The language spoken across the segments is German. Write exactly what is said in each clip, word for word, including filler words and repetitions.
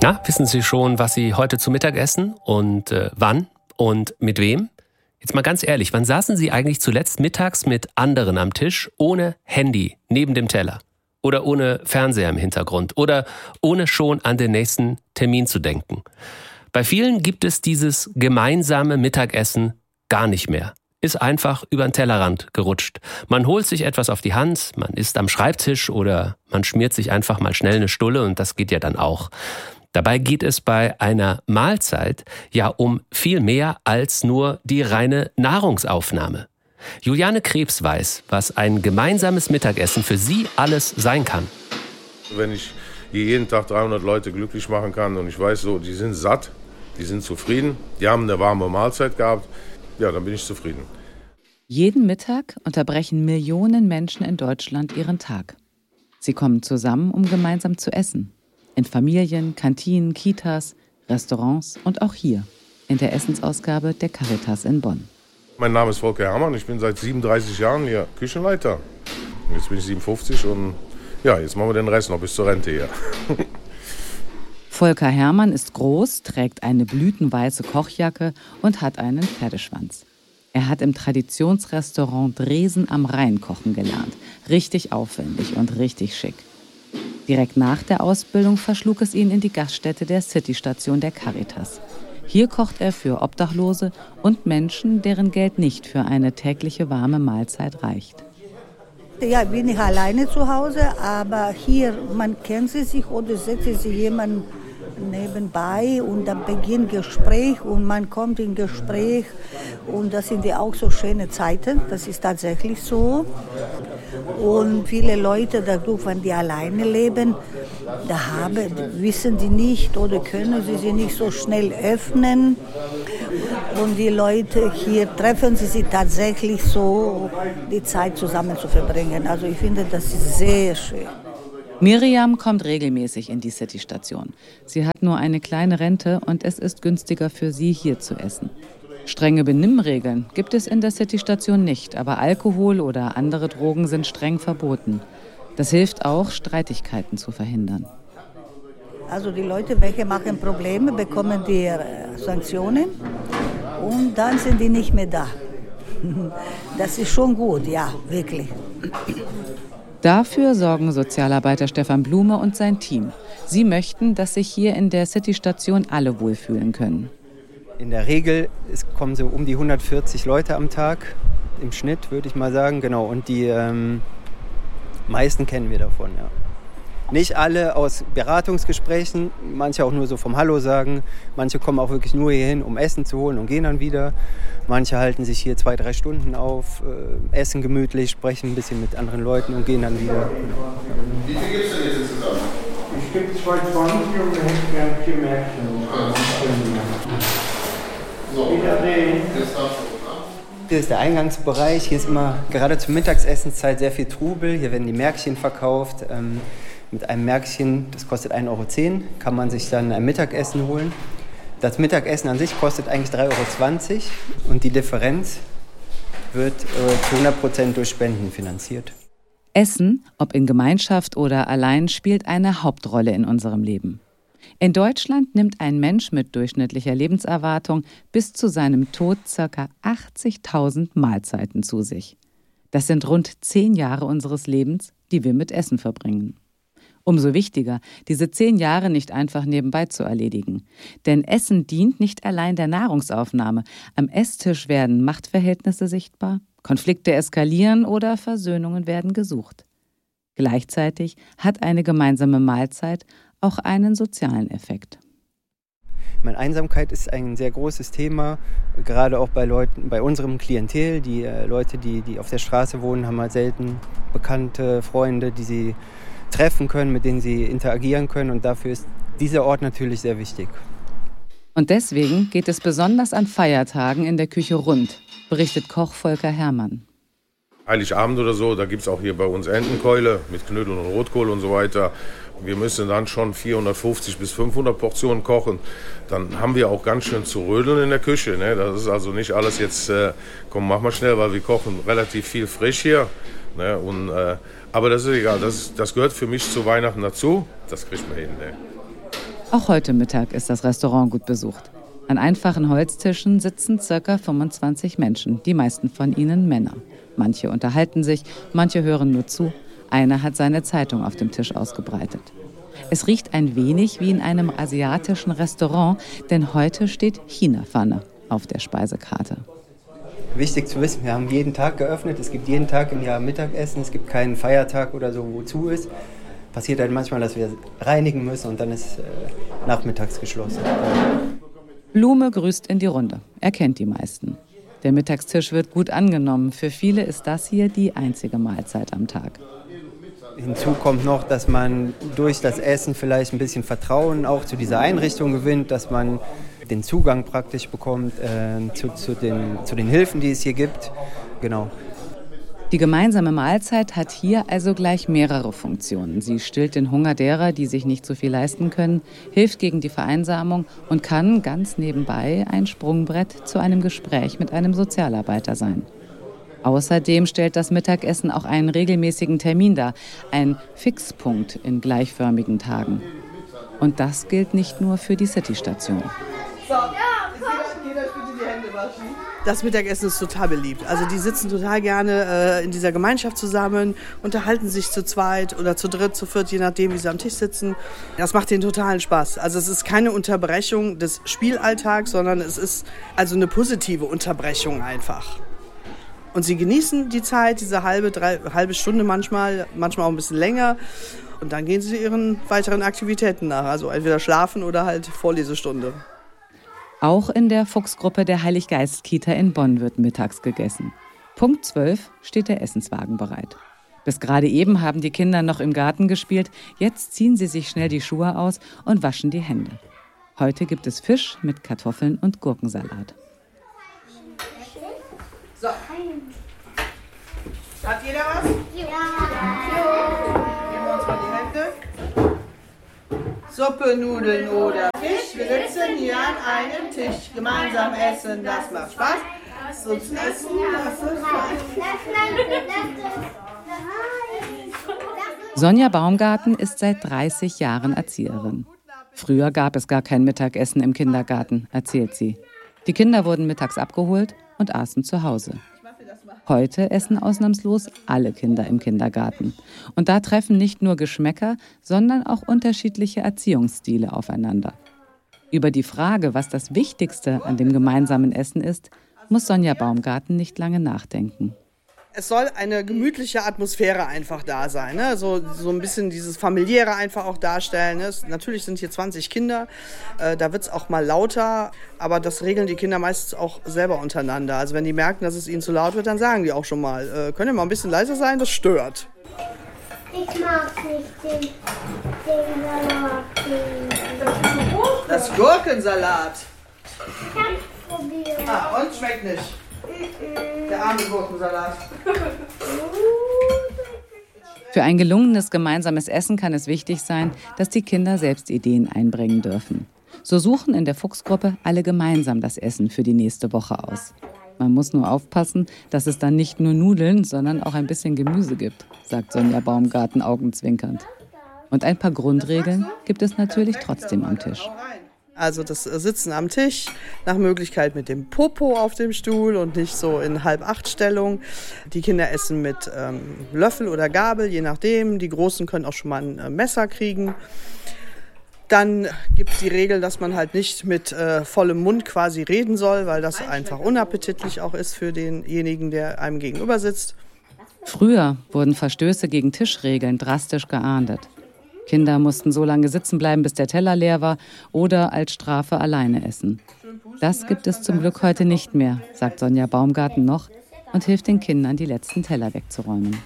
Na, wissen Sie schon, was Sie heute zu Mittag essen und äh, wann und mit wem? Jetzt mal ganz ehrlich, wann saßen Sie eigentlich zuletzt mittags mit anderen am Tisch, ohne Handy neben dem Teller? Oder ohne Fernseher im Hintergrund? Oder ohne schon an den nächsten Termin zu denken? Bei vielen gibt es dieses gemeinsame Mittagessen gar nicht mehr. Ist einfach über den Tellerrand gerutscht. Man holt sich etwas auf die Hand, man isst am Schreibtisch oder man schmiert sich einfach mal schnell eine Stulle und das geht ja dann auch. Dabei geht es bei einer Mahlzeit ja um viel mehr als nur die reine Nahrungsaufnahme. Juliane Krebs weiß, was ein gemeinsames Mittagessen für sie alles sein kann. Wenn ich jeden Tag dreihundert Leute glücklich machen kann und ich weiß so, die sind satt, die sind zufrieden, die haben eine warme Mahlzeit gehabt, ja, dann bin ich zufrieden. Jeden Mittag unterbrechen Millionen Menschen in Deutschland ihren Tag. Sie kommen zusammen, um gemeinsam zu essen. In Familien, Kantinen, Kitas, Restaurants und auch hier in der Essensausgabe der Caritas in Bonn. Mein Name ist Volker Herrmann, ich bin seit siebenunddreißig Jahren hier Küchenleiter. Jetzt bin ich siebenundfünfzig und ja, jetzt machen wir den Rest noch bis zur Rente hier. Volker Herrmann ist groß, trägt eine blütenweiße Kochjacke und hat einen Pferdeschwanz. Er hat im Traditionsrestaurant Dresen am Rhein kochen gelernt. Richtig aufwendig und richtig schick. Direkt nach der Ausbildung verschlug es ihn in die Gaststätte der Citystation der Caritas. Hier kocht er für Obdachlose und Menschen, deren Geld nicht für eine tägliche warme Mahlzeit reicht. Ja, ich bin nicht alleine zu Hause, aber hier, man kennt sie sich oder setzt sich jemand nebenbei und dann beginnt Gespräch und man kommt in Gespräch und das sind ja auch so schöne Zeiten, das ist tatsächlich so. Und viele Leute, dadurch, wenn die alleine leben, da haben, wissen die nicht oder können sie sich nicht so schnell öffnen. Und die Leute hier treffen sie sich tatsächlich so, die Zeit zusammen zu verbringen. Also ich finde, das ist sehr schön. Miriam kommt regelmäßig in die Citystation. Sie hat nur eine kleine Rente und es ist günstiger für sie, hier zu essen. Strenge Benimmregeln gibt es in der Citystation nicht, aber Alkohol oder andere Drogen sind streng verboten. Das hilft auch, Streitigkeiten zu verhindern. Also die Leute, welche machen Probleme, bekommen die Sanktionen und dann sind die nicht mehr da. Das ist schon gut, ja, wirklich. Dafür sorgen Sozialarbeiter Stefan Blume und sein Team. Sie möchten, dass sich hier in der Citystation alle wohlfühlen können. In der Regel es kommen so um die hundertvierzig Leute am Tag, im Schnitt würde ich mal sagen. Genau, und die ähm, meisten kennen wir davon, ja. Nicht alle aus Beratungsgesprächen, manche auch nur so vom Hallo sagen. Manche kommen auch wirklich nur hierhin, um Essen zu holen und gehen dann wieder. Manche halten sich hier zwei, drei Stunden auf, äh, essen gemütlich, sprechen ein bisschen mit anderen Leuten und gehen dann wieder. Wie viel gibt es denn jetzt insgesamt? Es gibt zweihundertzwanzig und wir hätten gerne vier Märkchen. So, jetzt darfst du. Hier ist der Eingangsbereich. Hier ist immer gerade zur Mittagsessenszeit sehr viel Trubel. Hier werden die Märkchen verkauft. Ähm, mit einem Märkchen, das kostet ein Euro zehn, kann man sich dann ein Mittagessen holen. Das Mittagessen an sich kostet eigentlich drei Euro zwanzig und die Differenz wird äh, zu hundert Prozent durch Spenden finanziert. Essen, ob in Gemeinschaft oder allein, spielt eine Hauptrolle in unserem Leben. In Deutschland nimmt ein Mensch mit durchschnittlicher Lebenserwartung bis zu seinem Tod ca. achtzigtausend Mahlzeiten zu sich. Das sind rund zehn Jahre unseres Lebens, die wir mit Essen verbringen. Umso wichtiger, diese zehn Jahre nicht einfach nebenbei zu erledigen. Denn Essen dient nicht allein der Nahrungsaufnahme. Am Esstisch werden Machtverhältnisse sichtbar, Konflikte eskalieren oder Versöhnungen werden gesucht. Gleichzeitig hat eine gemeinsame Mahlzeit auch einen sozialen Effekt. Meine Einsamkeit ist ein sehr großes Thema, gerade auch bei Leuten, bei unserem Klientel. Die äh, Leute, die, die auf der Straße wohnen, haben halt selten Bekannte, Freunde, die sie treffen können, mit denen sie interagieren können. Und dafür ist dieser Ort natürlich sehr wichtig. Und deswegen geht es besonders an Feiertagen in der Küche rund, berichtet Koch Volker Herrmann. Heiligabend oder so, da gibt es auch hier bei uns Entenkeule mit Knödeln und Rotkohl und so weiter. Wir müssen dann schon vierhundertfünfzig bis fünfhundert Portionen kochen. Dann haben wir auch ganz schön zu rödeln in der Küche. Ne? Das ist also nicht alles jetzt, äh, komm, mach mal schnell, weil wir kochen relativ viel frisch hier. Ne? Und, äh, aber das ist egal, das, das gehört für mich zu Weihnachten dazu. Das kriegt man hin. Ne? Auch heute Mittag ist das Restaurant gut besucht. An einfachen Holztischen sitzen ca. fünfundzwanzig Menschen, die meisten von ihnen Männer. Manche unterhalten sich, manche hören nur zu. Einer hat seine Zeitung auf dem Tisch ausgebreitet. Es riecht ein wenig wie in einem asiatischen Restaurant, denn heute steht China-Pfanne auf der Speisekarte. Wichtig zu wissen, wir haben jeden Tag geöffnet. Es gibt jeden Tag im Jahr Mittagessen. Es gibt keinen Feiertag oder so, wo zu ist. Passiert halt manchmal, dass wir reinigen müssen und dann ist äh, nachmittags geschlossen. Blume grüßt in die Runde. Er kennt die meisten. Der Mittagstisch wird gut angenommen. Für viele ist das hier die einzige Mahlzeit am Tag. Hinzu kommt noch, dass man durch das Essen vielleicht ein bisschen Vertrauen auch zu dieser Einrichtung gewinnt, dass man den Zugang praktisch bekommt äh, zu, zu, den, zu den Hilfen, die es hier gibt. Genau. Die gemeinsame Mahlzeit hat hier also gleich mehrere Funktionen. Sie stillt den Hunger derer, die sich nicht so viel leisten können, hilft gegen die Vereinsamung und kann ganz nebenbei ein Sprungbrett zu einem Gespräch mit einem Sozialarbeiter sein. Außerdem stellt das Mittagessen auch einen regelmäßigen Termin dar, ein Fixpunkt in gleichförmigen Tagen. Und das gilt nicht nur für die Citystation. So, jeder bitte die Hände waschen. Das Mittagessen ist total beliebt. Also die sitzen total gerne äh, in dieser Gemeinschaft zusammen, unterhalten sich zu zweit oder zu dritt, zu viert, je nachdem, wie sie am Tisch sitzen. Das macht denen totalen Spaß. Also es ist keine Unterbrechung des Spielalltags, sondern es ist also eine positive Unterbrechung einfach. Und sie genießen die Zeit, diese halbe, drei, halbe Stunde manchmal, manchmal auch ein bisschen länger. Und dann gehen sie ihren weiteren Aktivitäten nach. Also entweder schlafen oder halt Vorlesestunde. Auch in der Fuchsgruppe der Heiliggeist-Kita in Bonn wird mittags gegessen. Punkt zwölf steht der Essenswagen bereit. Bis gerade eben haben die Kinder noch im Garten gespielt. Jetzt ziehen sie sich schnell die Schuhe aus und waschen die Hände. Heute gibt es Fisch mit Kartoffeln und Gurkensalat. So. Hat jeder was? Ja. Geben wir uns mal die Hände. Suppe, Nudeln oder Fisch. Wir sitzen hier an einem Tisch. Gemeinsam essen, das macht Spaß. Sonst essen, das ist Sonja Baumgarten ist seit dreißig Jahren Erzieherin. Früher gab es gar kein Mittagessen im Kindergarten, erzählt sie. Die Kinder wurden mittags abgeholt und aßen zu Hause. Heute essen ausnahmslos alle Kinder im Kindergarten. Und da treffen nicht nur Geschmäcker, sondern auch unterschiedliche Erziehungsstile aufeinander. Über die Frage, was das Wichtigste an dem gemeinsamen Essen ist, muss Sonja Baumgarten nicht lange nachdenken. Es soll eine gemütliche Atmosphäre einfach da sein, ne? so, so ein bisschen dieses Familiäre einfach auch darstellen. Ne? Natürlich sind hier zwanzig Kinder, äh, da wird es auch mal lauter, aber das regeln die Kinder meistens auch selber untereinander. Also wenn die merken, dass es ihnen zu laut wird, dann sagen die auch schon mal, äh, könnt ihr mal ein bisschen leiser sein, das stört. Ich mag nicht den, den Salat. Den das Gurkensalat. Ich hab's probiert. Ah, und schmeckt nicht. Der arme Gurkensalat. Für ein gelungenes gemeinsames Essen kann es wichtig sein, dass die Kinder selbst Ideen einbringen dürfen. So suchen in der Fuchsgruppe alle gemeinsam das Essen für die nächste Woche aus. Man muss nur aufpassen, dass es dann nicht nur Nudeln, sondern auch ein bisschen Gemüse gibt, sagt Sonja Baumgarten augenzwinkernd. Und ein paar Grundregeln gibt es natürlich trotzdem am Tisch. Also das Sitzen am Tisch, nach Möglichkeit mit dem Popo auf dem Stuhl und nicht so in Halb-Acht-Stellung. Die Kinder essen mit ähm, Löffel oder Gabel, je nachdem. Die Großen können auch schon mal ein äh, Messer kriegen. Dann gibt es die Regel, dass man halt nicht mit äh, vollem Mund quasi reden soll, weil das einfach unappetitlich auch ist für denjenigen, der einem gegenüber sitzt. Früher wurden Verstöße gegen Tischregeln drastisch geahndet. Kinder mussten so lange sitzen bleiben, bis der Teller leer war oder als Strafe alleine essen. Das gibt es zum Glück heute nicht mehr, sagt Sonja Baumgarten noch und hilft den Kindern, die letzten Teller wegzuräumen.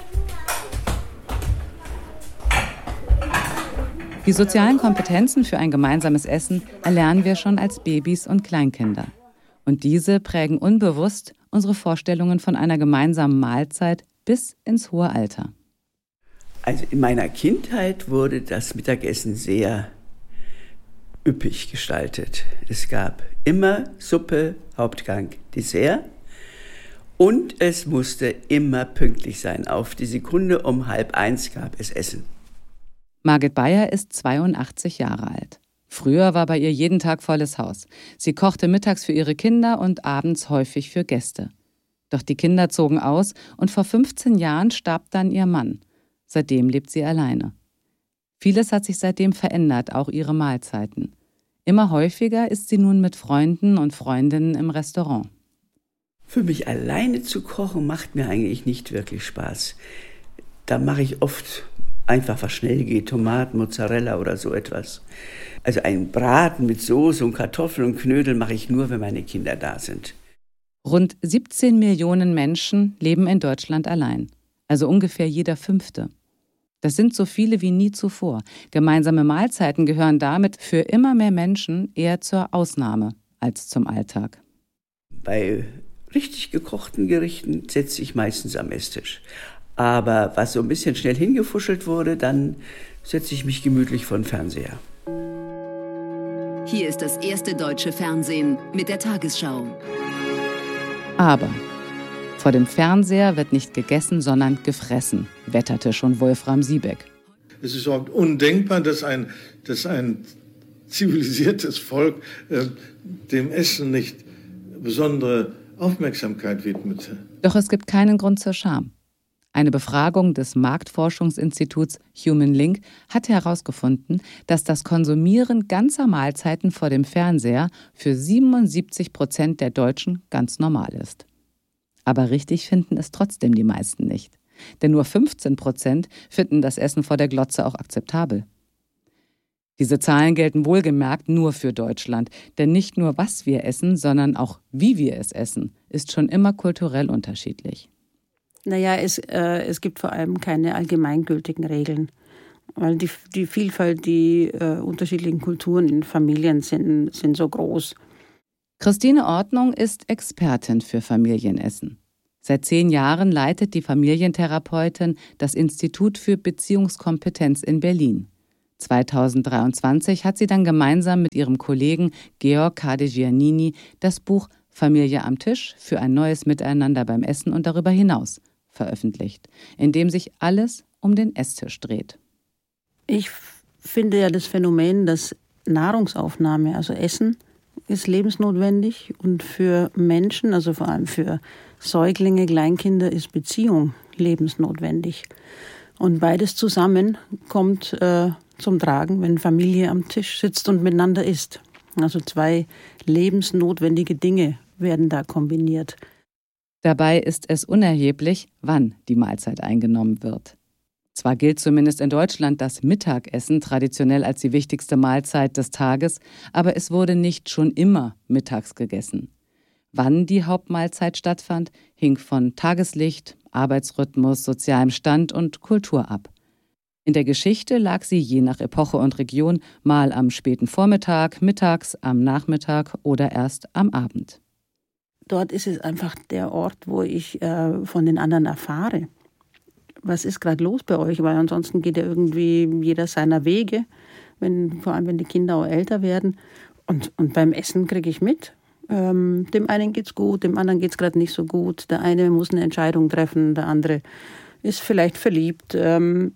Die sozialen Kompetenzen für ein gemeinsames Essen erlernen wir schon als Babys und Kleinkinder. Und diese prägen unbewusst unsere Vorstellungen von einer gemeinsamen Mahlzeit bis ins hohe Alter. Also in meiner Kindheit wurde das Mittagessen sehr üppig gestaltet. Es gab immer Suppe, Hauptgang, Dessert und es musste immer pünktlich sein. Auf die Sekunde um halb eins gab es Essen. Margit Beyer ist zweiundachtzig Jahre alt. Früher war bei ihr jeden Tag volles Haus. Sie kochte mittags für ihre Kinder und abends häufig für Gäste. Doch die Kinder zogen aus und vor fünfzehn Jahren starb dann ihr Mann. Seitdem lebt sie alleine. Vieles hat sich seitdem verändert, auch ihre Mahlzeiten. Immer häufiger ist sie nun mit Freunden und Freundinnen im Restaurant. Für mich alleine zu kochen macht mir eigentlich nicht wirklich Spaß. Da mache ich oft einfach was schnell geht, Tomaten, Mozzarella oder so etwas. Also einen Braten mit Soße und Kartoffeln und Knödel mache ich nur, wenn meine Kinder da sind. Rund siebzehn Millionen Menschen leben in Deutschland allein, also ungefähr jeder Fünfte. Das sind so viele wie nie zuvor. Gemeinsame Mahlzeiten gehören damit für immer mehr Menschen eher zur Ausnahme als zum Alltag. Bei richtig gekochten Gerichten setze ich meistens am Esstisch. Aber was so ein bisschen schnell hingefuschelt wurde, dann setze ich mich gemütlich vor den Fernseher. Hier ist das erste deutsche Fernsehen mit der Tagesschau. Aber vor dem Fernseher wird nicht gegessen, sondern gefressen, wetterte schon Wolfram Siebeck. Es ist überhaupt undenkbar, dass ein, dass ein zivilisiertes Volk äh, dem Essen nicht besondere Aufmerksamkeit widmet. Doch es gibt keinen Grund zur Scham. Eine Befragung des Marktforschungsinstituts Human Link hat herausgefunden, dass das Konsumieren ganzer Mahlzeiten vor dem Fernseher für siebenundsiebzig Prozent der Deutschen ganz normal ist. Aber richtig finden es trotzdem die meisten nicht. Denn nur fünfzehn Prozent finden das Essen vor der Glotze auch akzeptabel. Diese Zahlen gelten wohlgemerkt nur für Deutschland. Denn nicht nur, was wir essen, sondern auch, wie wir es essen, ist schon immer kulturell unterschiedlich. Naja, es, äh, es gibt vor allem keine allgemeingültigen Regeln. Weil die, die Vielfalt, die äh, unterschiedlichen Kulturen in Familien sind, sind so groß. Christine Ordnung ist Expertin für Familienessen. Seit zehn Jahren leitet die Familientherapeutin das Institut für Beziehungskompetenz in Berlin. zweitausenddreiundzwanzig hat sie dann gemeinsam mit ihrem Kollegen Georg Kadegiannini das Buch Familie am Tisch für ein neues Miteinander beim Essen und darüber hinaus veröffentlicht, in dem sich alles um den Esstisch dreht. Ich finde ja das Phänomen, dass Nahrungsaufnahme, also Essen, ist lebensnotwendig und für Menschen, also vor allem für Säuglinge, Kleinkinder, ist Beziehung lebensnotwendig. Und beides zusammen kommt äh, zum Tragen, wenn Familie am Tisch sitzt und miteinander isst. Also zwei lebensnotwendige Dinge werden da kombiniert. Dabei ist es unerheblich, wann die Mahlzeit eingenommen wird. Zwar gilt zumindest in Deutschland das Mittagessen traditionell als die wichtigste Mahlzeit des Tages, aber es wurde nicht schon immer mittags gegessen. Wann die Hauptmahlzeit stattfand, hing von Tageslicht, Arbeitsrhythmus, sozialem Stand und Kultur ab. In der Geschichte lag sie je nach Epoche und Region mal am späten Vormittag, mittags, am Nachmittag oder erst am Abend. Dort ist es einfach der Ort, wo ich äh, von den anderen erfahre. Was ist gerade los bei euch? Weil ansonsten geht ja irgendwie jeder seiner Wege, wenn, vor allem wenn die Kinder auch älter werden. Und, und beim Essen kriege ich mit. Ähm, dem einen geht's gut, dem anderen geht's gerade nicht so gut. Der eine muss eine Entscheidung treffen, der andere ist vielleicht verliebt. Ähm,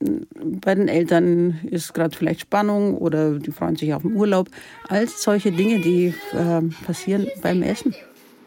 bei den Eltern ist gerade vielleicht Spannung oder die freuen sich auf den Urlaub. All solche Dinge, die äh, passieren beim Essen.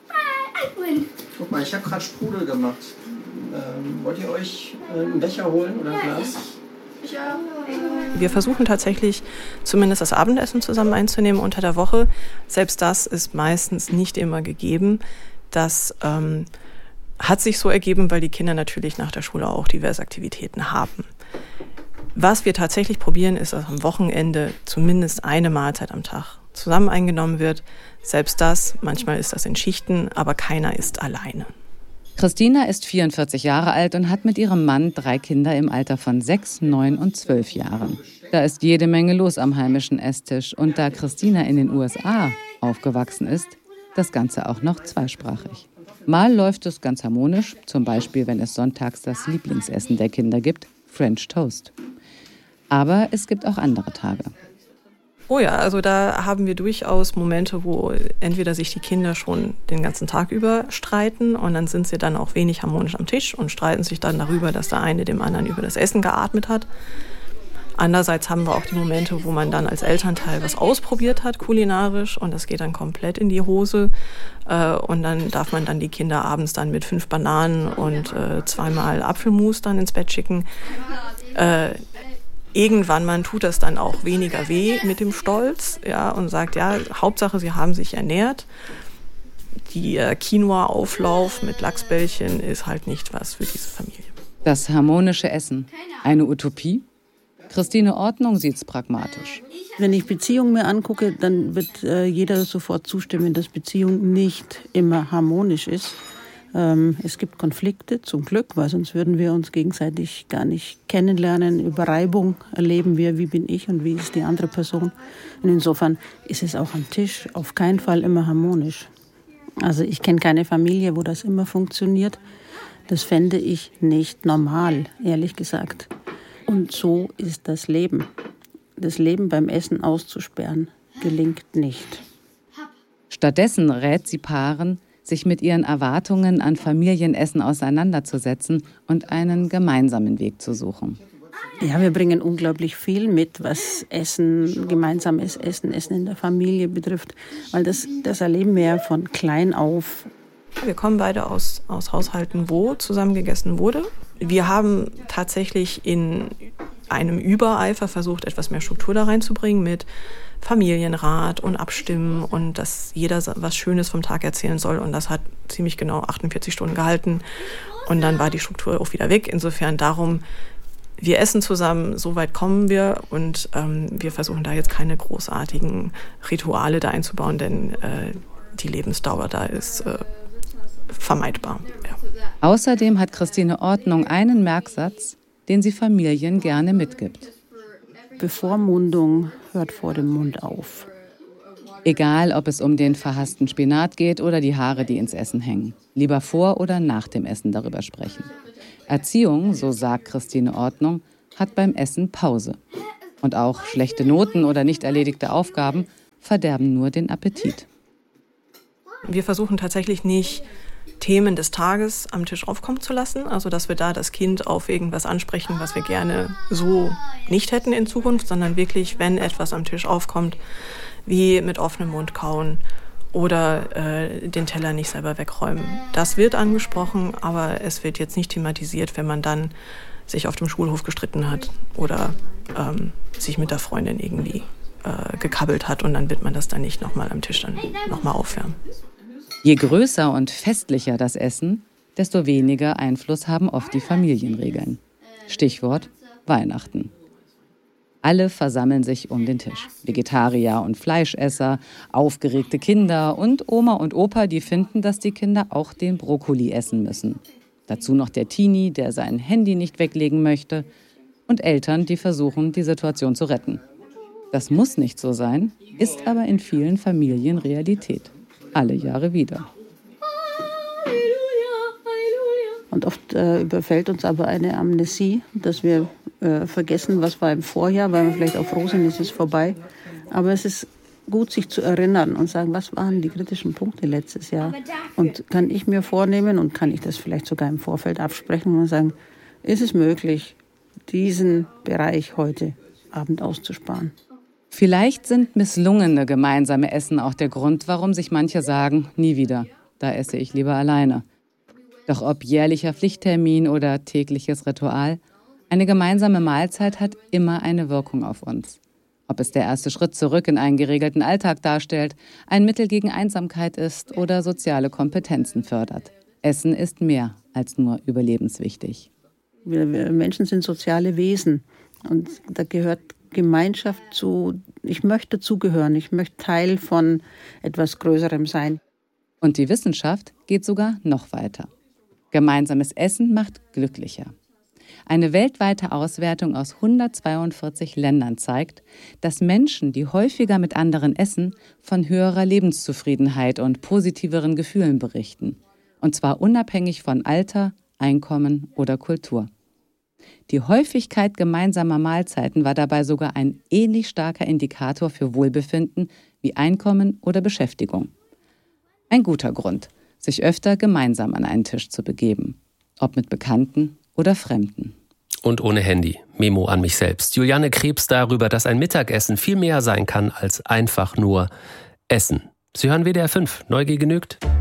Guck mal, ich habe gerade Sprudel gemacht. Ähm, wollt ihr euch äh, einen Becher holen oder ein Glas? Ja. Wir versuchen tatsächlich, zumindest das Abendessen zusammen einzunehmen unter der Woche. Selbst das ist meistens nicht immer gegeben. Das ähm, hat sich so ergeben, weil die Kinder natürlich nach der Schule auch diverse Aktivitäten haben. Was wir tatsächlich probieren, ist, dass am Wochenende zumindest eine Mahlzeit am Tag zusammen eingenommen wird. Selbst das, manchmal ist das in Schichten, aber keiner isst alleine. Christina ist vierundvierzig Jahre alt und hat mit ihrem Mann drei Kinder im Alter von sechs, neun und zwölf Jahren. Da ist jede Menge los am heimischen Esstisch. Und da Christina in den U S A aufgewachsen ist, das Ganze auch noch zweisprachig. Mal läuft es ganz harmonisch, zum Beispiel, wenn es sonntags das Lieblingsessen der Kinder gibt, French Toast. Aber es gibt auch andere Tage. Oh ja, also da haben wir durchaus Momente, wo entweder sich die Kinder schon den ganzen Tag über streiten und dann sind sie dann auch wenig harmonisch am Tisch und streiten sich dann darüber, dass der eine dem anderen über das Essen geatmet hat. Andererseits haben wir auch die Momente, wo man dann als Elternteil was ausprobiert hat, kulinarisch, und das geht dann komplett in die Hose. Äh, und dann darf man dann die Kinder abends dann mit fünf Bananen und äh, zweimal Apfelmus dann ins Bett schicken. Äh, irgendwann, man tut das dann auch weniger weh mit dem Stolz, ja, und sagt, ja, Hauptsache, sie haben sich ernährt. Die äh, Quinoa-Auflauf mit Lachsbällchen ist halt nicht was für diese Familie. Das harmonische Essen, eine Utopie? Christine Ordnung sieht's pragmatisch. Wenn ich Beziehungen mir angucke, dann wird äh, jeder sofort zustimmen, dass Beziehung nicht immer harmonisch ist. Ähm, es gibt Konflikte, zum Glück, weil sonst würden wir uns gegenseitig gar nicht kennenlernen. Über Reibung erleben wir, wie bin ich und wie ist die andere Person. Und insofern ist es auch am Tisch auf keinen Fall immer harmonisch. Also ich kenne keine Familie, wo das immer funktioniert. Das fände ich nicht normal, ehrlich gesagt. Und so ist das Leben. Das Leben beim Essen auszusperren, gelingt nicht. Stattdessen rät sie Paaren, sich mit ihren Erwartungen an Familienessen auseinanderzusetzen und einen gemeinsamen Weg zu suchen. Ja, wir bringen unglaublich viel mit, was Essen, gemeinsames Essen, Essen in der Familie betrifft. Weil das, das erleben wir ja von klein auf. Wir kommen beide aus, aus Haushalten, wo zusammen gegessen wurde. Wir haben tatsächlich in einem Übereifer versucht, etwas mehr Struktur da reinzubringen mit Familienrat und Abstimmen und dass jeder was Schönes vom Tag erzählen soll. Und das hat ziemlich genau achtundvierzig Stunden gehalten. Und dann war die Struktur auch wieder weg. Insofern darum, wir essen zusammen, so weit kommen wir. Und ähm, wir versuchen da jetzt keine großartigen Rituale da einzubauen, denn äh, die Lebensdauer da ist äh, vermeidbar. Ja. Außerdem hat Christine Ordnung einen Merksatz, den sie Familien gerne mitgibt. Bevormundung hört vor dem Mund auf. Egal, ob es um den verhassten Spinat geht oder die Haare, die ins Essen hängen. Lieber vor oder nach dem Essen darüber sprechen. Erziehung, so sagt Christine Ordnung, hat beim Essen Pause. Und auch schlechte Noten oder nicht erledigte Aufgaben verderben nur den Appetit. Wir versuchen tatsächlich nicht, Themen des Tages am Tisch aufkommen zu lassen. Also dass wir da das Kind auf irgendwas ansprechen, was wir gerne so nicht hätten in Zukunft, sondern wirklich, wenn etwas am Tisch aufkommt, wie mit offenem Mund kauen oder äh, den Teller nicht selber wegräumen. Das wird angesprochen, aber es wird jetzt nicht thematisiert, wenn man dann sich auf dem Schulhof gestritten hat oder ähm, sich mit der Freundin irgendwie äh, gekabbelt hat und dann wird man das dann nicht nochmal am Tisch dann nochmal aufwärmen. Je größer und festlicher das Essen, desto weniger Einfluss haben oft die Familienregeln. Stichwort Weihnachten. Alle versammeln sich um den Tisch. Vegetarier und Fleischesser, aufgeregte Kinder und Oma und Opa, die finden, dass die Kinder auch den Brokkoli essen müssen. Dazu noch der Teenie, der sein Handy nicht weglegen möchte. Und Eltern, die versuchen, die Situation zu retten. Das muss nicht so sein, ist aber in vielen Familien Realität. Alle Jahre wieder. Und oft äh, überfällt uns aber eine Amnesie, dass wir äh, vergessen, was war im Vorjahr, weil wir vielleicht auch froh sind, es ist vorbei. Aber es ist gut, sich zu erinnern und sagen, was waren die kritischen Punkte letztes Jahr? Und kann ich mir vornehmen und kann ich das vielleicht sogar im Vorfeld absprechen und sagen, ist es möglich, diesen Bereich heute Abend auszusparen? Vielleicht sind misslungene gemeinsame Essen auch der Grund, warum sich manche sagen, nie wieder, da esse ich lieber alleine. Doch ob jährlicher Pflichttermin oder tägliches Ritual, eine gemeinsame Mahlzeit hat immer eine Wirkung auf uns. Ob es der erste Schritt zurück in einen geregelten Alltag darstellt, ein Mittel gegen Einsamkeit ist oder soziale Kompetenzen fördert. Essen ist mehr als nur überlebenswichtig. Wir, wir Menschen sind soziale Wesen und da gehört Gemeinschaft zu, ich möchte zugehören, ich möchte Teil von etwas Größerem sein. Und die Wissenschaft geht sogar noch weiter. Gemeinsames Essen macht glücklicher. Eine weltweite Auswertung aus hundertzweiundvierzig Ländern zeigt, dass Menschen, die häufiger mit anderen essen, von höherer Lebenszufriedenheit und positiveren Gefühlen berichten. Und zwar unabhängig von Alter, Einkommen oder Kultur. Die Häufigkeit gemeinsamer Mahlzeiten war dabei sogar ein ähnlich starker Indikator für Wohlbefinden wie Einkommen oder Beschäftigung. Ein guter Grund, sich öfter gemeinsam an einen Tisch zu begeben, ob mit Bekannten oder Fremden. Und ohne Handy. Memo an mich selbst. Juliane Krebs darüber, dass ein Mittagessen viel mehr sein kann als einfach nur Essen. Sie hören W D R fünf. Neugier genügt?